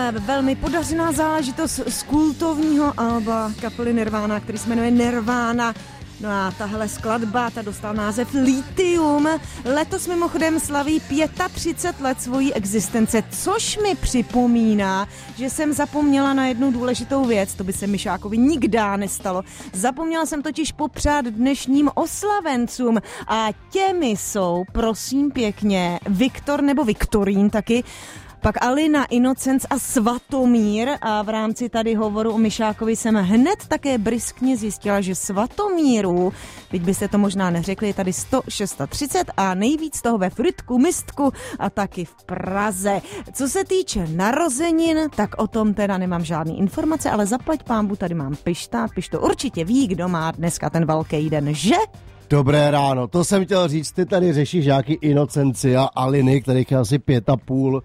velmi podařená záležitost z kultovního alba kapely Nirvana, který se jmenuje Nirvana. No a tahle skladba, ta dostala název Lithium. Letos mimochodem slaví 35 let svojí existence, což mi připomíná, že jsem zapomněla na jednu důležitou věc, to by se Mišákovi nikdy nestalo. Zapomněla jsem totiž popřát dnešním oslavencům a těmi jsou, prosím pěkně, Viktor nebo Viktorín taky, pak Alina, Inocenc a Svatomír a v rámci tady hovoru o Mišákovi jsem hned také briskně zjistila, že Svatomíru, teď byste to možná neřekli, je tady 136 a nejvíc toho ve Frýdku, Mistku a taky v Praze. Co se týče narozenin, tak o tom teda nemám žádný informace, ale zaplať pánbu, tady mám Pišta. Pišto určitě ví, kdo má dneska ten velký den, že? Dobré ráno, to jsem chtěl říct, ty tady řešíš nějaký Inocenci a Aliny, kterých je asi 5,5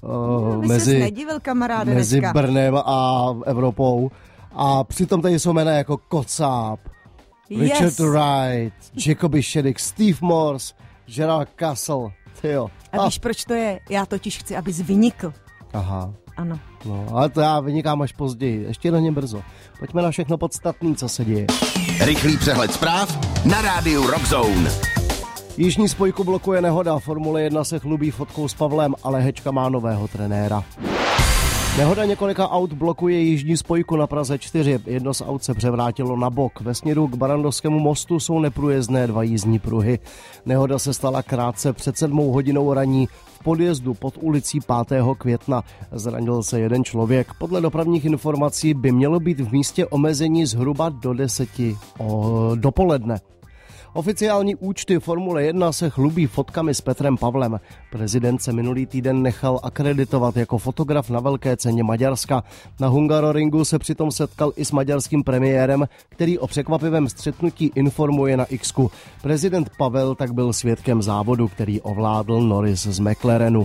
mezi Brnem a Evropou. A přitom tady jsou jména jako Kocáb, Richard Wright, Jacoby Sheddick, Steve Morse, Gerald Castle. Tyjo. A víš, proč to je? Já totiž chci, abys vynikl. Aha. Ano. No, ale to já vynikám až později. Ještě na ně brzo. Pojďme na všechno podstatné, co se děje. Rychlý přehled zpráv na rádiu Rock Zone. Jižní spojku blokuje nehoda, Formule 1 se chlubí fotkou s Pavlem, ale Hečka má nového trenéra. Nehoda několika aut blokuje jižní spojku na Praze 4. Jedno z aut se převrátilo na bok. Ve směru k Barrandovskému mostu jsou neprůjezdné 2 jízdní pruhy. Nehoda se stala krátce před 7 hodinou raní v podjezdu pod ulicí 5. května. Zranil se 1 člověk. Podle dopravních informací by mělo být v místě omezení zhruba do 10 dopoledne. Oficiální účty Formule 1 se chlubí fotkami s Petrem Pavlem. Prezident se minulý týden nechal akreditovat jako fotograf na velké ceně Maďarska. Na Hungaroringu se přitom setkal i s maďarským premiérem, který o překvapivém střetnutí informuje na X-ku. Prezident Pavel tak byl svědkem závodu, který ovládl Norris z McLarenu.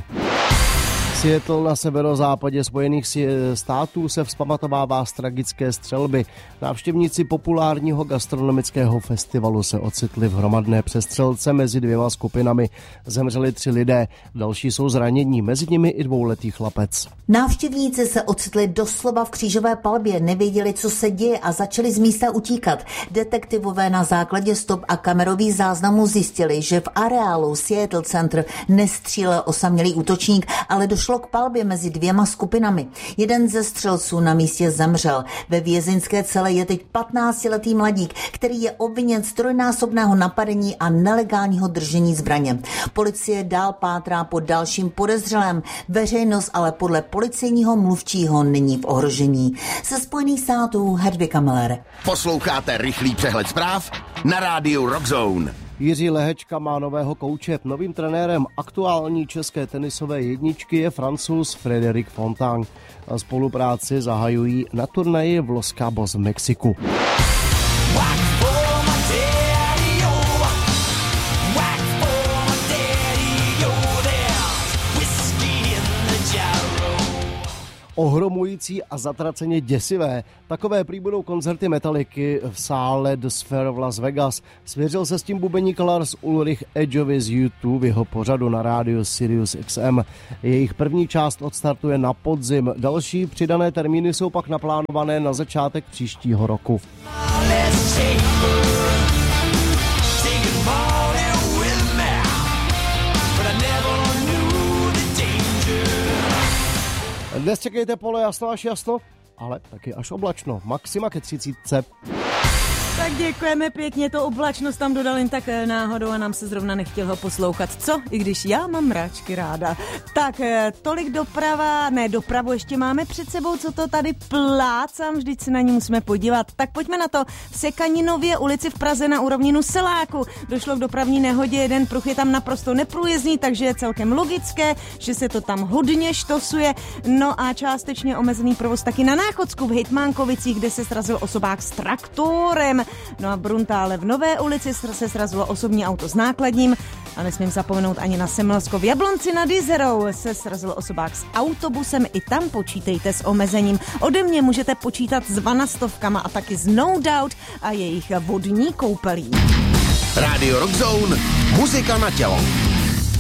Seattle na severozápadě Spojených států se vzpamatovává z tragické střelby. Návštěvníci populárního gastronomického festivalu se ocitli v hromadné přestřelce mezi 2 skupinami. Zemřeli 3 lidé, další jsou zranění, mezi nimi i 2letý chlapec. Návštěvníci se ocitli doslova v křížové palbě, nevěděli, co se děje a začali z místa utíkat. Detektivové na základě stop a kamerových záznamů zjistili, že v areálu Seattle Center nestřílel osamělý útočník, ale došlo k palbě mezi 2 skupinami. Jeden ze střelců na místě zemřel. Ve vězeňské cele je teď 15letý mladík, který je obviněn z 3násobného napadení a nelegálního držení zbraně. Policie dál pátrá po dalším podezřelém. Veřejnost ale podle policejního mluvčího není v ohrožení. Ze Spojených států Hedvika Miller. Posloucháte rychlý přehled zpráv na rádiu Rock Zone. Jiří Lehečka má nového kouče. Novým trenérem aktuální české tenisové jedničky je Francouz Frédéric Fontaine. A spolupráci zahajují na turnaji v Los Cabos v Mexiku. Ohromující a zatraceně děsivé. Takové prý budou koncerty Metallicy v sále The Sphere v Las Vegas. Svěřil se s tím bubeník Lars Ulrich Edgeovi z U2 v jeho pořadu na rádiu Sirius XM. Jejich první část odstartuje na podzim. Další přidané termíny jsou pak naplánované na začátek příštího roku. Dnes čekejte pole jasno až jasno, ale taky až oblačno. Maxima ke 30. Tak děkujeme pěkně, to oblačnost tam dodal jen tak náhodou a nám se zrovna nechtěl ho poslouchat. Co? I když já mám mráčky ráda. Tak tolik dopravu ještě máme před sebou, co to tady plácám, vždyť se na ní musíme podívat. Tak pojďme na to. V Sekaninově ulici v Praze na úrovni Nuseláku došlo k dopravní nehodě, jeden pruh je tam naprosto neprůjezdný, takže je celkem logické, že se to tam hodně štosuje. No a částečně omezený provoz taky na Náchodsku v Hejtmánkovicích, kde se srazil osobák s traktorem. No a v Bruntále v Nové ulici se srazilo osobní auto s nákladním a nesmím zapomenout ani na Semilsko. V Jablonci nad Jizerou se srazil osobák s autobusem, i tam počítejte s omezením. Ode mě můžete počítat s vanastovkama a taky s No Doubt a jejich vodní koupelí. Radio Rock Zone, muzika na tělo.